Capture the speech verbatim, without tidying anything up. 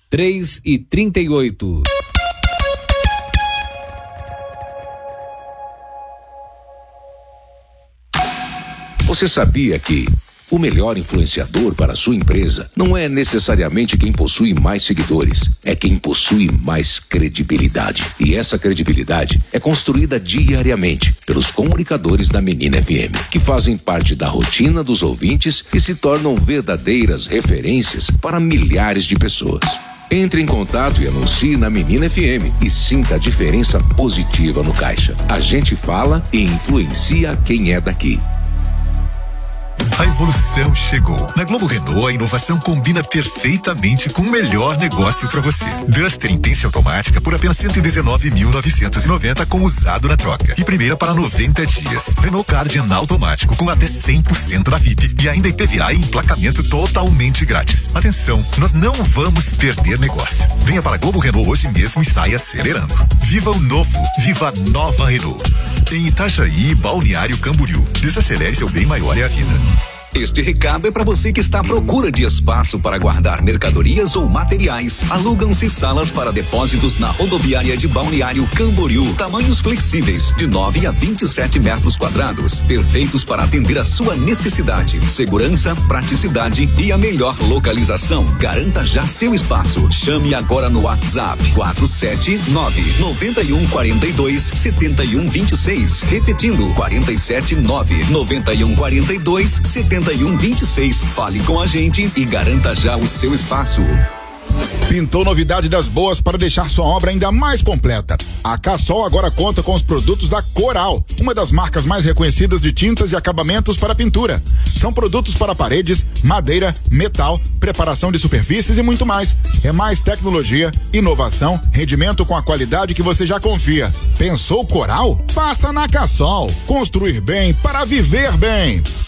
três e trinta e oito. Você sabia que o melhor influenciador para a sua empresa não é necessariamente quem possui mais seguidores, é quem possui mais credibilidade. E essa credibilidade é construída diariamente pelos comunicadores da Menina F M, que fazem parte da rotina dos ouvintes e se tornam verdadeiras referências para milhares de pessoas. Entre em contato e anuncie na Menina F M e sinta a diferença positiva no caixa. A gente fala e influencia quem é daqui. A evolução chegou. Na Globo Renault, a inovação combina perfeitamente com o melhor negócio para você. Duster Intense automática por apenas cento e dezenove mil novecentos e noventa com usado na troca. E primeira para noventa dias. Renault Guardian automático com até cem por cento da V I P. E ainda I P V A e emplacamento totalmente grátis. Atenção, nós não vamos perder negócio. Venha para a Globo Renault hoje mesmo e saia acelerando. Viva o novo. Viva a nova Renault. Em Itajaí, Balneário Camboriú. Desacelere, seu bem maior é a vida. Este recado é para você que está à procura de espaço para guardar mercadorias ou materiais. Alugam-se salas para depósitos na rodoviária de Balneário Camboriú. Tamanhos flexíveis, de nove a vinte e sete metros quadrados. Perfeitos para atender a sua necessidade. Segurança, praticidade e a melhor localização. Garanta já seu espaço. Chame agora no WhatsApp quatro sete nove, nove um quatro dois, sete um dois seis. Repetindo, quatro sete nove, nove um quatro dois, sete um dois seis. Fale com a gente e garanta já o seu espaço. Pintou novidade das boas para deixar sua obra ainda mais completa. A Cassol agora conta com os produtos da Coral, uma das marcas mais reconhecidas de tintas e acabamentos para pintura. São produtos para paredes, madeira, metal, preparação de superfícies e muito mais. É mais tecnologia, inovação, rendimento com a qualidade que você já confia. Pensou Coral? Passa na Cassol. Construir bem para viver bem.